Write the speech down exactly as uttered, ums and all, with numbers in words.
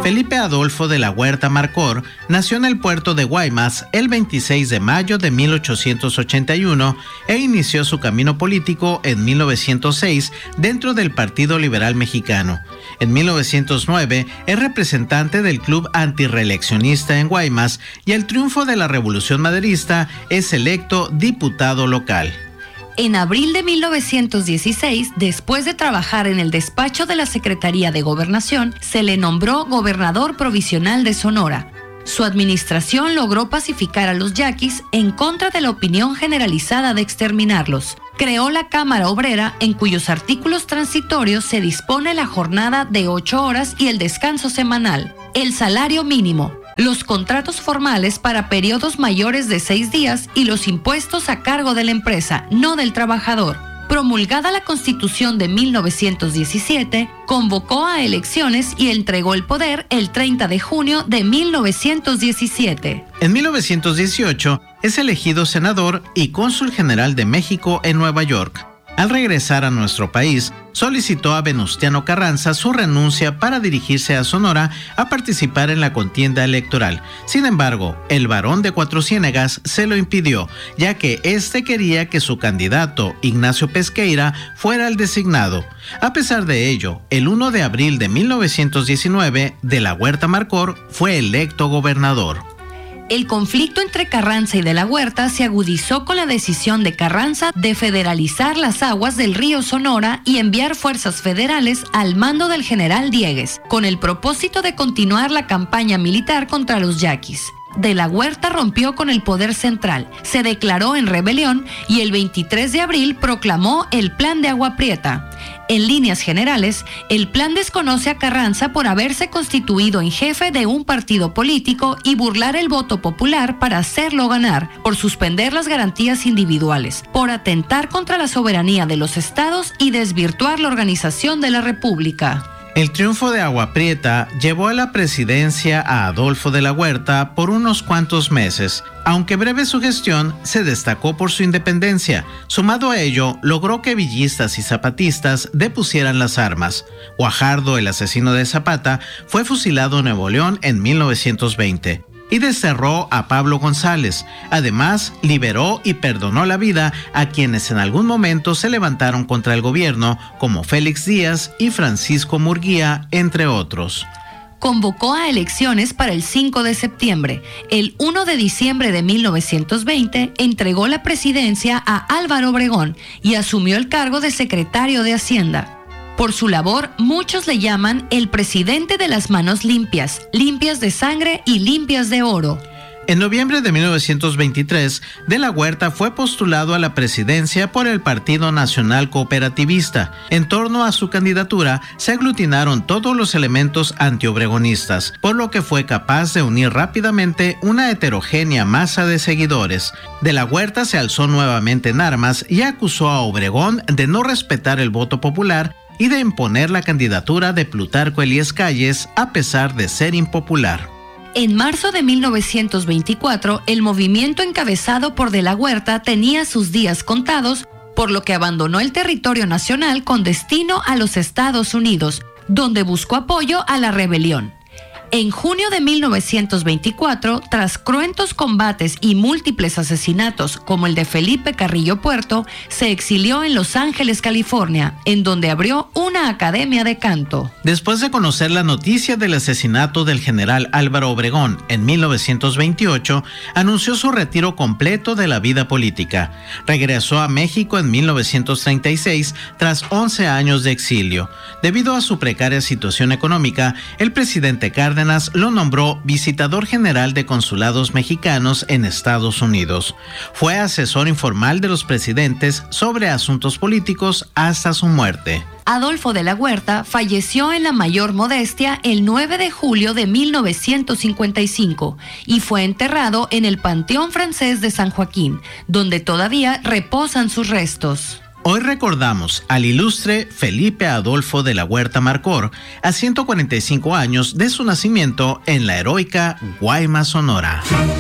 Felipe Adolfo de la Huerta Marcor nació en el puerto de Guaymas el veintiséis de mayo de mil ochocientos ochenta y uno e inició su camino político en mil novecientos seis dentro del Partido Liberal Mexicano. En mil novecientos nueve es representante del Club Antirreeleccionista en Guaymas y al triunfo de la Revolución Maderista es electo diputado local. En abril de mil novecientos dieciséis, después de trabajar en el despacho de la Secretaría de Gobernación, se le nombró gobernador provisional de Sonora. Su administración logró pacificar a los yaquis en contra de la opinión generalizada de exterminarlos. Creó la Cámara Obrera, en cuyos artículos transitorios se dispone la jornada de ocho horas y el descanso semanal, el salario mínimo, los contratos formales para periodos mayores de seis días y los impuestos a cargo de la empresa, no del trabajador. Promulgada la Constitución de mil novecientos diecisiete, convocó a elecciones y entregó el poder el treinta de junio de mil novecientos diecisiete. En mil novecientos dieciocho es elegido senador y cónsul general de México en Nueva York. Al regresar a nuestro país, solicitó a Venustiano Carranza su renuncia para dirigirse a Sonora a participar en la contienda electoral. Sin embargo, el barón de Cuatro Ciénegas se lo impidió, ya que éste quería que su candidato, Ignacio Pesqueira, fuera el designado. A pesar de ello, el primero de abril de mil novecientos diecinueve, de la Huerta Marcor fue electo gobernador. El conflicto entre Carranza y de la Huerta se agudizó con la decisión de Carranza de federalizar las aguas del río Sonora y enviar fuerzas federales al mando del general Diegues, con el propósito de continuar la campaña militar contra los yaquis. De la Huerta rompió con el poder central, se declaró en rebelión y el veintitrés de abril proclamó el Plan de Agua Prieta. En líneas generales, el plan desconoce a Carranza por haberse constituido en jefe de un partido político y burlar el voto popular para hacerlo ganar, por suspender las garantías individuales, por atentar contra la soberanía de los estados y desvirtuar la organización de la República. El triunfo de Agua Prieta llevó a la presidencia a Adolfo de la Huerta por unos cuantos meses. Aunque breve su gestión, se destacó por su independencia. Sumado a ello, logró que villistas y zapatistas depusieran las armas. Guajardo, el asesino de Zapata, fue fusilado en Nuevo León en mil novecientos veinte. Y desterró a Pablo González. Además, liberó y perdonó la vida a quienes en algún momento se levantaron contra el gobierno, como Félix Díaz y Francisco Murguía, entre otros. Convocó a elecciones para el cinco de septiembre. El primero de diciembre de mil novecientos veinte entregó la presidencia a Álvaro Obregón y asumió el cargo de secretario de Hacienda. Por su labor, muchos le llaman el presidente de las manos limpias, limpias de sangre y limpias de oro. En noviembre de mil novecientos veintitrés, de la Huerta fue postulado a la presidencia por el Partido Nacional Cooperativista. En torno a su candidatura se aglutinaron todos los elementos antiobregonistas, por lo que fue capaz de unir rápidamente una heterogénea masa de seguidores. De la Huerta se alzó nuevamente en armas y acusó a Obregón de no respetar el voto popular y de imponer la candidatura de Plutarco Elías Calles a pesar de ser impopular. En marzo de mil novecientos veinticuatro, el movimiento encabezado por De la Huerta tenía sus días contados, por lo que abandonó el territorio nacional con destino a los Estados Unidos, donde buscó apoyo a la rebelión. En junio de mil novecientos veinticuatro, tras cruentos combates y múltiples asesinatos como el de Felipe Carrillo Puerto, se exilió en Los Ángeles, California, en donde abrió una academia de canto. Después de conocer la noticia del asesinato del general Álvaro Obregón en mil novecientos veintiocho, anunció su retiro completo de la vida política. Regresó a México en mil novecientos treinta y seis tras once años de exilio. Debido a su precaria situación económica, el presidente Cárdenas lo nombró visitador general de consulados mexicanos en Estados Unidos. Fue asesor informal de los presidentes sobre asuntos políticos hasta su muerte. Adolfo de la Huerta falleció en la mayor modestia el nueve de julio de mil novecientos cincuenta y cinco y fue enterrado en el Panteón Francés de San Joaquín, donde todavía reposan sus restos. Hoy recordamos al ilustre Felipe Adolfo de la Huerta Marcor, a ciento cuarenta y cinco años de su nacimiento en la heroica Guaymas, Sonora.